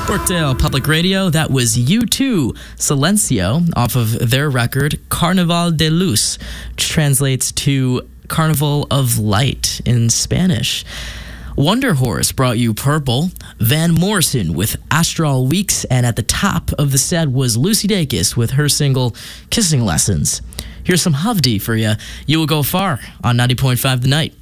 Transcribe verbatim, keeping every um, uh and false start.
Brookdale Public Radio, that was U two, Silencio, off of their record, Carnaval de Luz, which translates to Carnival of Light in Spanish. Wonder Horse brought you Purple, Van Morrison with Astral Weeks, and at the top of the set was Lucy Dacus with her single, Kissing Lessons. Here's some Hovde for you. You Will Go Far on ninety point five The Night.